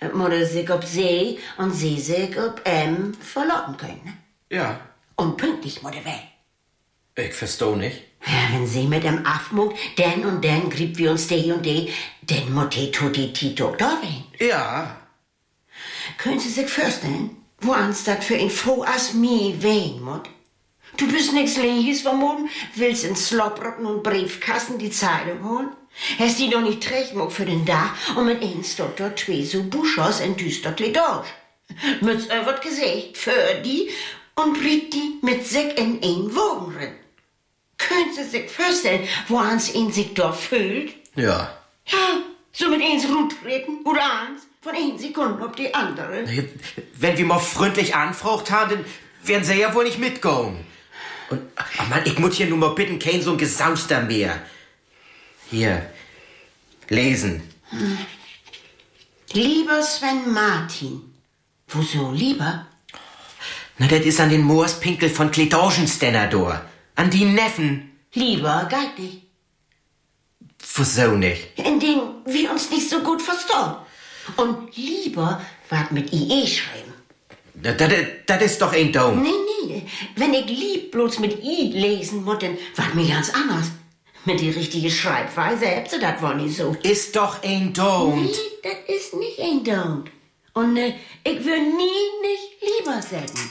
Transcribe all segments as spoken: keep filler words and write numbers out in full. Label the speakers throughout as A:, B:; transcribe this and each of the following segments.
A: Mutter sich ob sie und sie sich ob em verloren können. Ne?
B: Ja.
A: Und pünktlich, Mutter, weh.
B: Ich versteh nicht.
A: Ja, wenn sie mit dem Afmut, denn und denn grieb wir uns die und die, denn Mutti tutti tito da wen.
B: Ja.
A: Können Sie sich vorstellen, wo ans dat für ihn froh as mi wen, Mut? Du bist nix Lehies vermuten, willst in Slopprocken und Briefkasten die Zeitung holen? Hast die noch nicht trägmog für den Dach und mit eins dort dort zwei so Buschos in düster Kleidage. Mütz äh, wird gesagt, für die und briet die mit sich in ein Wogen rein. Können Sie sich vorstellen, wo ans ihn sich dort fühlt?
B: Ja.
A: Ja, so mit eins Rut treten oder eins, von ein Sekunden auf die andere.
B: Wenn wir mal freundlich anfragt haben, dann werden sie ja wohl nicht mitgehen. Und, ach Mann, ich muss hier nur mal bitten, kein so ein Gesauster mehr. Hier, lesen.
A: Hm. Lieber Sven Martin. Woso lieber?
B: Na, das ist an den Moorspinkel von Kledogenstenner da. An die Neffen.
A: Lieber geht nicht.
B: Wieso nicht?
A: In denen wir uns nicht so gut verstehen. Und lieber wat mit I E schreiben.
B: Das, das, das ist doch ein Dom.
A: Nee, nee. Wenn ich lieb bloß mit I lesen muss, dann war mir ganz anders. Mit die richtige Schreibweise habt ihr das wohl nicht so.
B: Ist doch ein Don't.
A: Nee, das ist nicht ein Don't. Und äh, ich will nie nicht lieber sagen.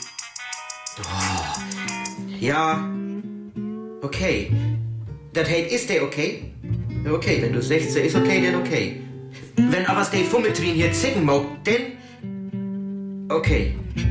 B: Oh. Ja. Okay. Das heißt, ist der okay? Okay, wenn du sagst, ist okay, dann okay. Wenn aber der Fummeltrin hier zicken mag, dann... Okay.